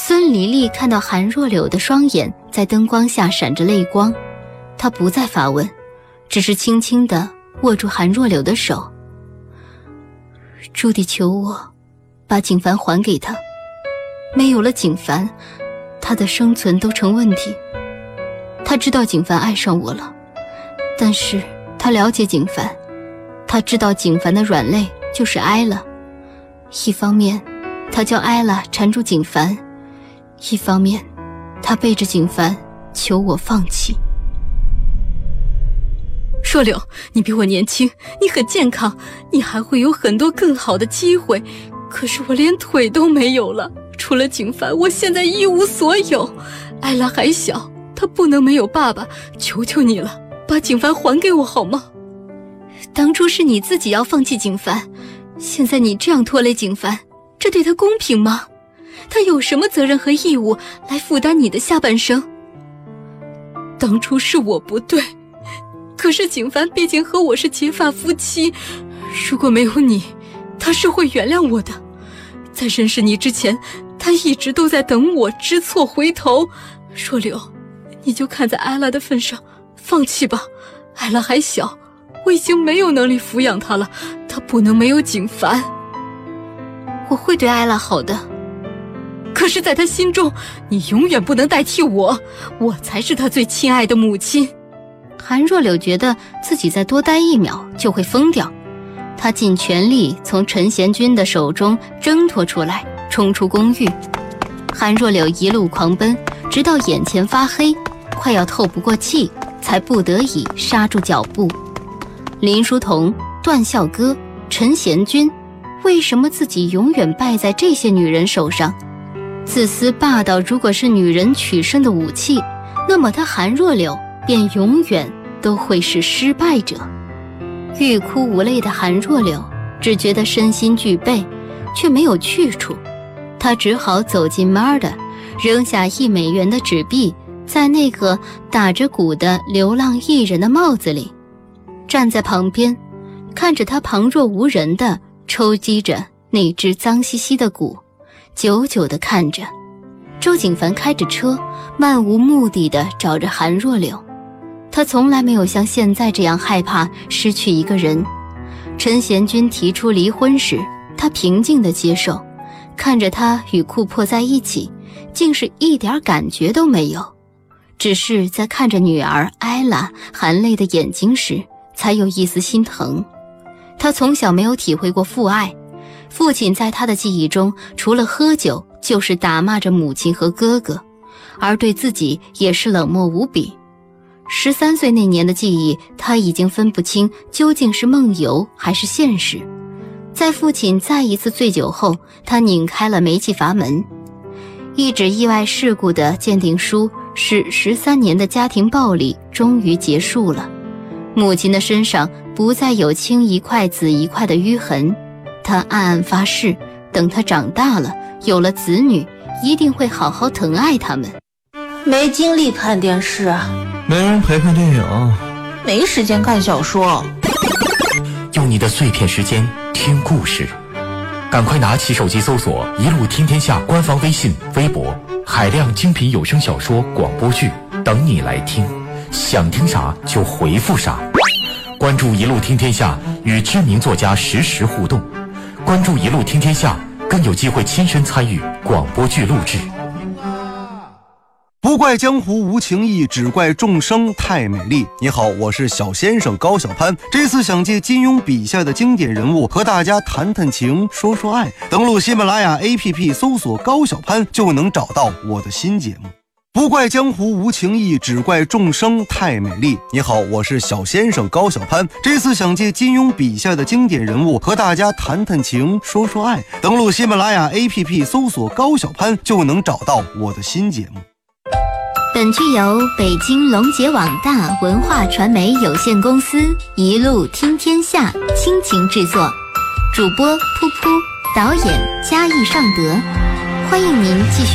孙黎丽看到韩若柳的双眼在灯光下闪着泪光，她不再发问，只是轻轻地握住韩若柳的手。朱棣求我把景凡还给他，没有了景凡，他的生存都成问题。他知道景凡爱上我了，但是他了解景凡，他知道景凡的软肋就是艾拉。一方面他叫艾拉缠住景凡，一方面他背着景凡求我放弃。 若柳，你比我年轻，你很健康，你还会有很多更好的机会，可是我连腿都没有了，除了景凡我现在一无所有。艾拉还小，她不能没有爸爸，求求你了，把景凡还给我好吗？ 当初是你自己要放弃景凡，现在你这样拖累景凡，这对他公平吗？他有什么责任和义务来负担你的下半生？ 当初是我不对，可是景凡毕竟和我是结发夫妻，如果没有你，他是会原谅我的。在认识你之前，他一直都在等我知错回头。若柳，你就看在艾拉的份上，放弃吧。艾拉还小，我已经没有能力抚养他了，他不能没有景凡。 我会对艾拉好的， 可是在他心中，你永远不能代替我，我才是他最亲爱的母亲。 韩若柳觉得自己再多待1秒就会疯掉，他尽全力从陈贤君的手中挣脱出来，冲出公寓。韩若柳一路狂奔，直到眼前发黑，快要透不过气，才不得已刹住脚步。林书桐、段孝歌、陈贤君，为什么自己永远败在这些女人手上？自私霸道如果是女人取胜的武器，那么她韩若柳便永远都会是失败者。欲哭无泪的韩若柳只觉得身心俱备，却没有去处。她只好走进妈的，扔下1美元的纸币在那个打着鼓的流浪艺人的帽子里，站在旁边看着他旁若无人地抽击着那只脏兮兮的鼓，久久地看着。周景凡开着车漫无目的地找着韩若柳，他从来没有像现在这样害怕失去一个人。陈贤君提出离婚时，他平静地接受，看着他与库珀在一起，竟是一点感觉都没有，只是在看着女儿艾拉含泪的眼睛时，才有一丝心疼。他从小没有体会过父爱，父亲在他的记忆中，除了喝酒，就是打骂着母亲和哥哥，而对自己也是冷漠无比。13岁那年的记忆，他已经分不清究竟是梦游还是现实。在父亲再一次醉酒后，他拧开了煤气阀门。一纸意外事故的鉴定书使13年的家庭暴力终于结束了。母亲的身上不再有青一块紫一块的淤痕，他暗暗发誓，等他长大了，有了子女，一定会好好疼爱他们。 没精力看电视啊， 没人陪看电影， 没时间看小说。 用你的碎片时间听故事，赶快拿起手机搜索一路听天下官方微信微博，海量精品有声小说广播剧等你来听，想听啥就回复啥。关注一路听天下，与知名作家实时互动，关注一路听天下，更有机会亲身参与广播剧录制。 不怪江湖无情义，只怪众生太美丽。你好，我是小先生高小攀，这次想借金庸笔下的经典人物和大家谈谈情，说说爱。登录喜马拉雅 APP 搜索高小攀，就能找到我的新节目。不怪江湖无情义，只怪众生太美丽。你好，我是小先生高小攀，这次想借金庸笔下的经典人物和大家谈谈情，说说爱。登录喜马拉雅 APP 搜索高小攀，就能找到我的新节目。 本剧由北京龙杰网大文化传媒有限公司一路听天下倾情制作，主播噗噗，导演嘉义尚德。欢迎您继续